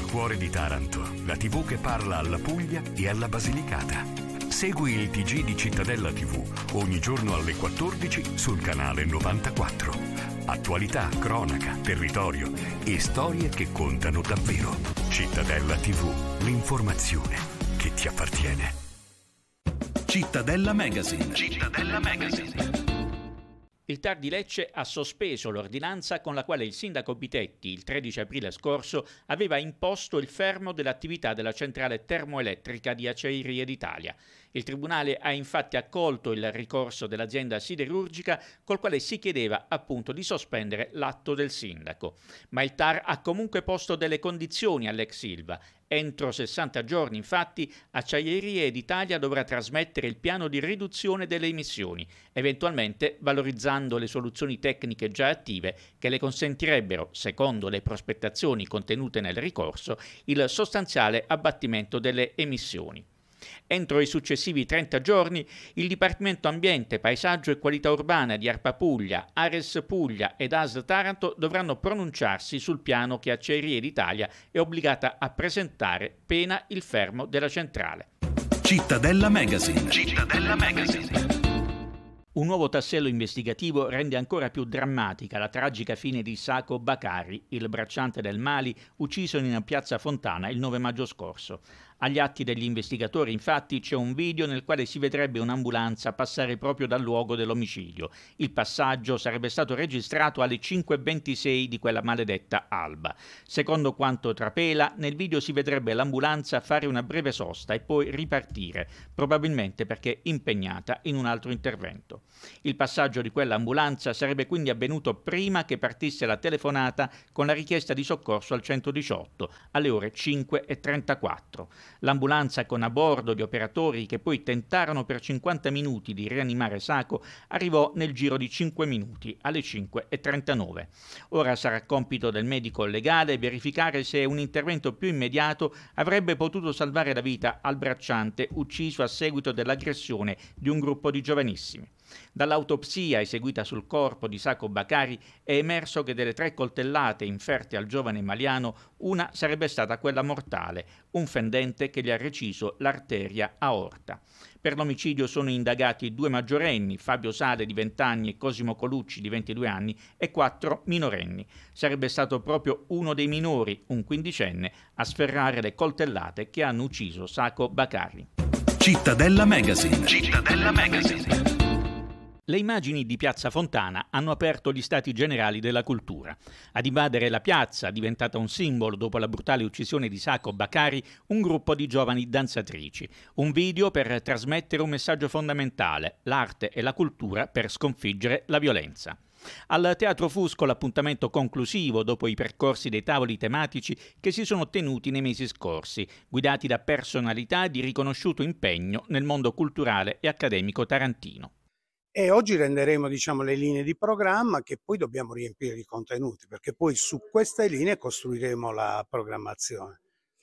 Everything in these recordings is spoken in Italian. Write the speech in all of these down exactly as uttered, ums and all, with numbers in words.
cuore di Taranto, la tivù che parla alla Puglia e alla Basilicata. Segui il T G di Cittadella tivù ogni giorno alle quattordici sul canale novantaquattro. Attualità, cronaca, territorio e storie che contano davvero. Cittadella tivù, l'informazione che ti appartiene. Cittadella Magazine. Cittadella Magazine. Il T A R di Lecce ha sospeso l'ordinanza con la quale il sindaco Bitetti, il tredici aprile scorso, aveva imposto il fermo dell'attività della centrale termoelettrica di Acciaierie d'Italia. Il Tribunale ha infatti accolto il ricorso dell'azienda siderurgica col quale si chiedeva appunto di sospendere l'atto del sindaco. Ma il T A R ha comunque posto delle condizioni all'ex Ilva. Entro sessanta giorni, infatti, Acciaierie d'Italia dovrà trasmettere il piano di riduzione delle emissioni, eventualmente valorizzando le soluzioni tecniche già attive che le consentirebbero, secondo le prospettazioni contenute nel ricorso, il sostanziale abbattimento delle emissioni. Entro i successivi trenta giorni, il Dipartimento Ambiente, Paesaggio e Qualità Urbana di ARPA Puglia, Ares Puglia ed A S L Taranto dovranno pronunciarsi sul piano che Acciaierie d'Italia è obbligata a presentare pena il fermo della centrale. Cittadella Magazine. Cittadella Magazine. Un nuovo tassello investigativo rende ancora più drammatica la tragica fine di Sacco Bakari, il bracciante del Mali ucciso in piazza Fontana il nove maggio scorso. Agli atti degli investigatori, infatti, c'è un video nel quale si vedrebbe un'ambulanza passare proprio dal luogo dell'omicidio. Il passaggio sarebbe stato registrato alle cinque e ventisei di quella maledetta alba. Secondo quanto trapela, nel video si vedrebbe l'ambulanza fare una breve sosta e poi ripartire, probabilmente perché impegnata in un altro intervento. Il passaggio di quell'ambulanza sarebbe quindi avvenuto prima che partisse la telefonata con la richiesta di soccorso al centodiciotto, alle ore cinque e trentaquattro. L'ambulanza con a bordo gli operatori che poi tentarono per cinquanta minuti di rianimare Sacco arrivò nel giro di cinque minuti, alle cinque e trentanove. Ora sarà compito del medico legale verificare se un intervento più immediato avrebbe potuto salvare la vita al bracciante ucciso a seguito dell'aggressione di un gruppo di giovanissimi. Dall'autopsia eseguita sul corpo di Sacco Bakari è emerso che delle tre coltellate inferte al giovane maliano, una sarebbe stata quella mortale, un fendente che gli ha reciso l'arteria aorta. Per l'omicidio sono indagati due maggiorenni, Fabio Sale di venti anni e Cosimo Colucci di ventidue anni, e quattro minorenni. Sarebbe stato proprio uno dei minori, un quindicenne, a sferrare le coltellate che hanno ucciso Sacco Bakari. Cittadella Magazine. Cittadella Magazine. Le immagini di Piazza Fontana hanno aperto gli stati generali della cultura. Ad invadere la piazza, diventata un simbolo dopo la brutale uccisione di Sacco Bakari, un gruppo di giovani danzatrici. Un video per trasmettere un messaggio fondamentale: l'arte e la cultura per sconfiggere la violenza. Al Teatro Fusco l'appuntamento conclusivo dopo i percorsi dei tavoli tematici che si sono tenuti nei mesi scorsi, guidati da personalità di riconosciuto impegno nel mondo culturale e accademico tarantino. E oggi renderemo, diciamo, le linee di programma che poi dobbiamo riempire di contenuti, perché poi su queste linee costruiremo la programmazione.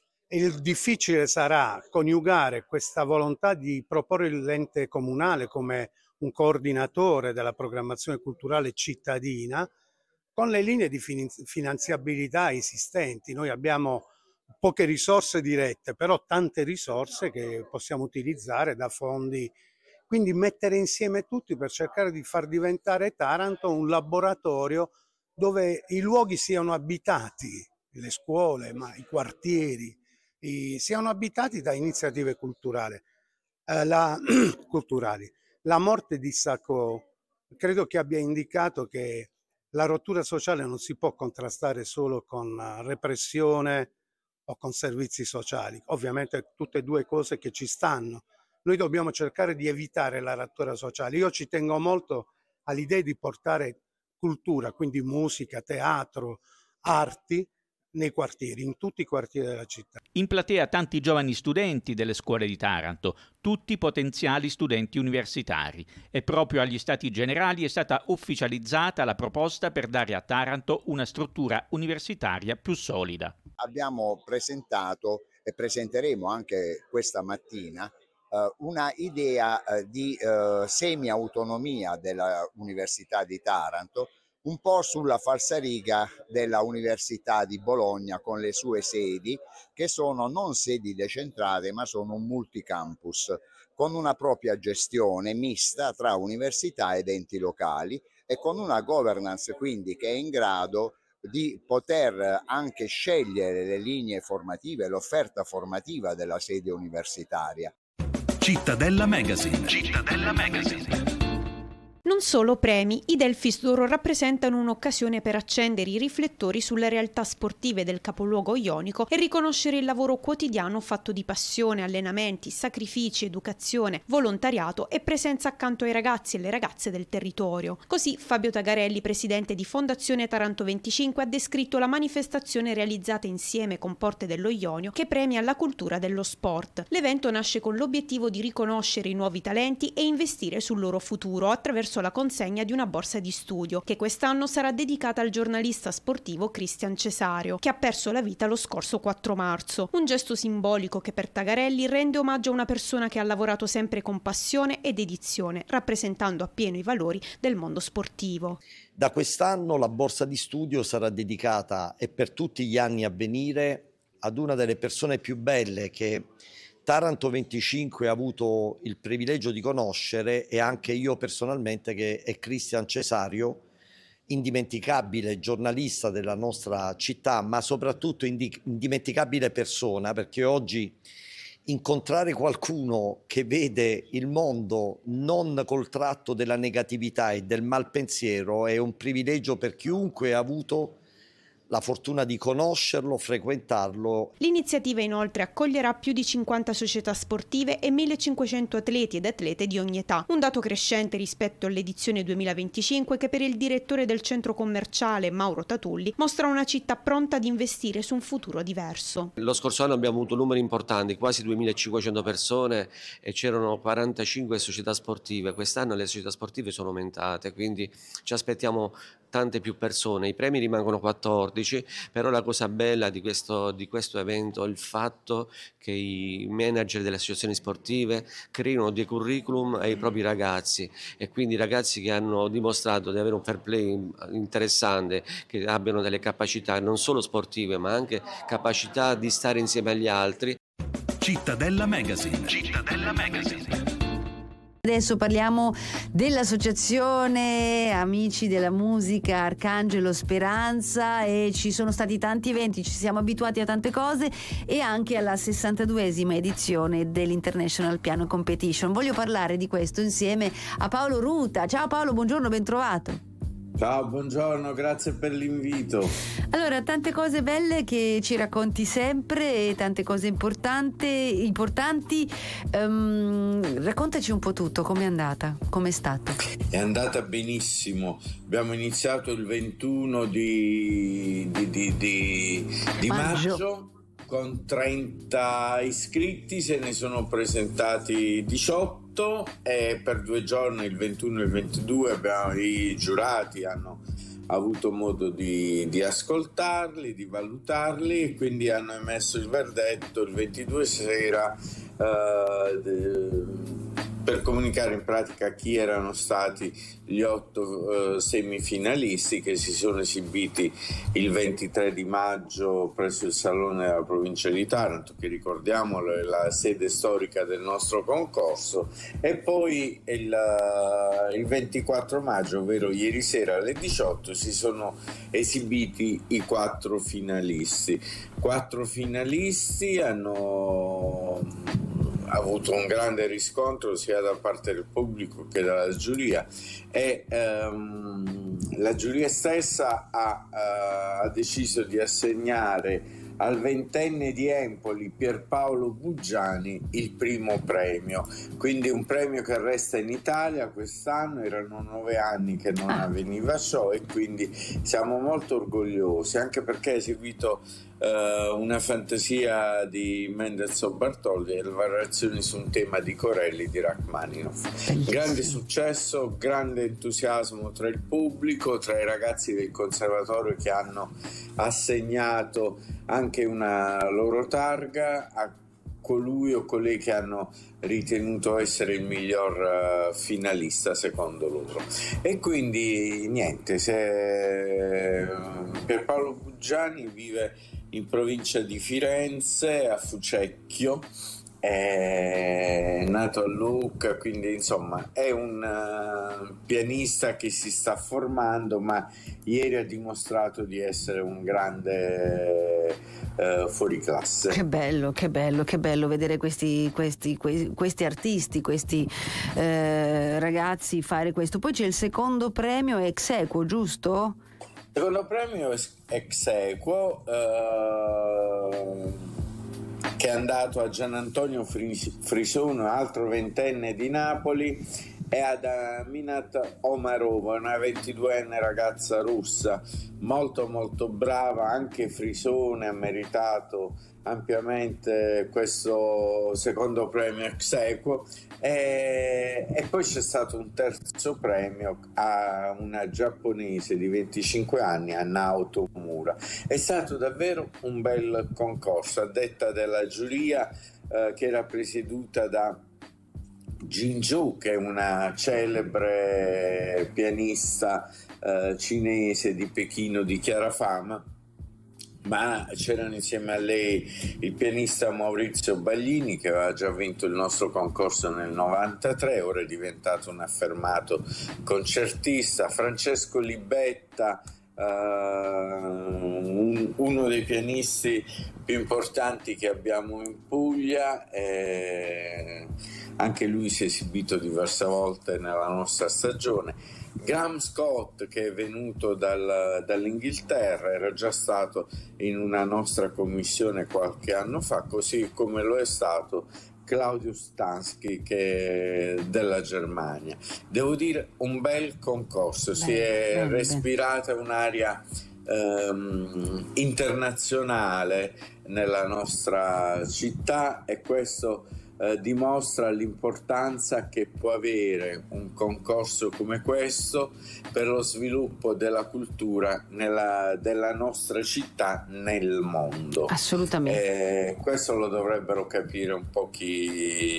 Il difficile sarà coniugare questa volontà di proporre l'ente comunale come un coordinatore della programmazione culturale cittadina con le linee di finanziabilità esistenti. Noi abbiamo poche risorse dirette, però tante risorse che possiamo utilizzare da fondi. Quindi mettere insieme tutti per cercare di far diventare Taranto un laboratorio dove i luoghi siano abitati, le scuole, ma i quartieri, i, siano abitati da iniziative culturali. Eh, la, culturali. La morte di Sacco credo che abbia indicato che la rottura sociale non si può contrastare solo con repressione o con servizi sociali. Ovviamente tutte e due cose che ci stanno. Noi dobbiamo cercare di evitare la rottura sociale. Io ci tengo molto all'idea di portare cultura, quindi musica, teatro, arti, nei quartieri, in tutti i quartieri della città. In platea tanti giovani studenti delle scuole di Taranto, tutti potenziali studenti universitari. E proprio agli Stati Generali è stata ufficializzata la proposta per dare a Taranto una struttura universitaria più solida. Abbiamo presentato e presenteremo anche questa mattina una idea di uh, semi-autonomia dell'Università di Taranto, un po' sulla falsariga della Università di Bologna con le sue sedi, che sono non sedi decentrate ma sono un multicampus con una propria gestione mista tra università ed enti locali e con una governance quindi che è in grado di poter anche scegliere le linee formative, l'offerta formativa della sede universitaria. Cittadella Magazine. Cittadella Magazine. Non solo premi, i Delfis d'Oro rappresentano un'occasione per accendere i riflettori sulle realtà sportive del capoluogo ionico e riconoscere il lavoro quotidiano fatto di passione, allenamenti, sacrifici, educazione, volontariato e presenza accanto ai ragazzi e alle ragazze del territorio. Così Fabio Tagarelli, presidente di Fondazione Taranto venticinque, ha descritto la manifestazione realizzata insieme con Porte dello Ionio che premia la cultura dello sport. L'evento nasce con l'obiettivo di riconoscere i nuovi talenti e investire sul loro futuro attraverso la consegna di una borsa di studio che quest'anno sarà dedicata al giornalista sportivo Cristian Cesario, che ha perso la vita lo scorso quattro marzo. Un gesto simbolico che per Tagarelli rende omaggio a una persona che ha lavorato sempre con passione e dedizione, rappresentando appieno i valori del mondo sportivo. Da quest'anno la borsa di studio sarà dedicata, e per tutti gli anni a venire, ad una delle persone più belle che Taranto venticinque ha avuto il privilegio di conoscere, e anche io personalmente, che è Cristian Cesario, indimenticabile giornalista della nostra città, ma soprattutto indimenticabile persona, perché oggi incontrare qualcuno che vede il mondo non col tratto della negatività e del malpensiero è un privilegio per chiunque ha avuto la fortuna di conoscerlo, frequentarlo. L'iniziativa inoltre accoglierà più di cinquanta società sportive e millecinquecento atleti ed atlete di ogni età, un dato crescente rispetto all'edizione duemilaventicinque che per il direttore del centro commerciale Mauro Tatulli mostra una città pronta ad investire su un futuro diverso. Lo scorso anno abbiamo avuto numeri importanti, quasi duemilacinquecento persone e c'erano quarantacinque società sportive. Quest'anno le società sportive sono aumentate, quindi ci aspettiamo tante più persone. I premi rimangono quattordici, però la cosa bella di questo, di questo evento è il fatto che i manager delle associazioni sportive creino dei curriculum ai propri ragazzi, e quindi ragazzi che hanno dimostrato di avere un fair play interessante, che abbiano delle capacità non solo sportive ma anche capacità di stare insieme agli altri. Cittadella Magazine. Cittadella Magazine. Adesso parliamo dell'associazione Amici della Musica Arcangelo Speranza, e ci sono stati tanti eventi, ci siamo abituati a tante cose, e anche alla sessantaduesima edizione dell'International Piano Competition. Voglio parlare di questo insieme a Paolo Ruta. Ciao Paolo, buongiorno, ben trovato. Ciao, buongiorno, grazie per l'invito. Allora, tante cose belle che ci racconti sempre, tante cose importanti. importanti. Um, raccontaci un po' tutto, com'è andata, com'è stato? È andata benissimo. Abbiamo iniziato il ventuno di, di, di, di, di maggio. maggio con trenta iscritti, se ne sono presentati diciotto, e per due giorni, il ventuno e il ventidue, abbiamo, i giurati hanno avuto modo di, di ascoltarli, di valutarli, e quindi hanno emesso il verdetto il ventidue sera eh, de, per comunicare in pratica chi erano stati gli otto eh, semifinalisti che si sono esibiti il ventitré di maggio presso il Salone della Provincia di Taranto, che ricordiamolo è la sede storica del nostro concorso, e poi il, il ventiquattro maggio, ovvero ieri sera alle diciotto, si sono esibiti i quattro finalisti. Quattro finalisti hanno avuto un grande riscontro sia da parte del pubblico che dalla giuria, e ehm, la giuria stessa ha, uh, ha deciso di assegnare al ventenne di Empoli Pierpaolo Buggiani il primo premio, quindi un premio che resta in Italia. Quest'anno erano nove anni che non avveniva ciò, e quindi siamo molto orgogliosi, anche perché ha eseguito Uh, una fantasia di Mendelssohn Bartholdi e le variazioni su un tema di Corelli di Rachmaninoff. Grande successo, grande entusiasmo tra il pubblico, tra i ragazzi del conservatorio che hanno assegnato anche una loro targa, a colui o colei che hanno ritenuto essere il miglior uh, finalista secondo loro. E quindi niente, se Pierpaolo Buggiani vive in provincia di Firenze, a Fucecchio, è nato a Lucca, quindi insomma è un uh, pianista che si sta formando, ma ieri ha dimostrato di essere un grande uh, fuoriclasse. Che bello, che bello, che bello vedere questi, questi, questi, questi artisti, questi eh, ragazzi fare questo. Poi c'è il secondo premio, è ex equo, giusto? Il secondo premio è ex equo, uh, che è andato a Gian Antonio Frisone, altro ventenne di Napoli, e ad Aminat Omarova, una ventiduenne ragazza russa, molto molto brava. Anche Frisone ha meritato ampiamente questo secondo premio ex equo, e, e poi c'è stato un terzo premio a una giapponese di venticinque anni, a Naoto Mura. È stato davvero un bel concorso, a detta della giuria eh, che era presieduta da Jin Zhou, che è una celebre pianista eh, cinese di Pechino di chiara fama, ma c'erano insieme a lei il pianista Maurizio Baglini, che aveva già vinto il nostro concorso nel novantatré, ora è diventato un affermato concertista, Francesco Libetta, uh, un, uno dei pianisti più importanti che abbiamo in Puglia, e anche lui si è esibito diverse volte nella nostra stagione. Graham Scott, che è venuto dal, dall'Inghilterra, era già stato in una nostra commissione qualche anno fa, così come lo è stato Claudio Stansky, che è della Germania. Devo dire, un bel concorso, beh, si è beh, respirata beh. un'aria ehm, internazionale nella nostra città, e questo Eh, dimostra l'importanza che può avere un concorso come questo per lo sviluppo della cultura nella, della nostra città nel mondo. Assolutamente. Eh, questo lo dovrebbero capire un po' chi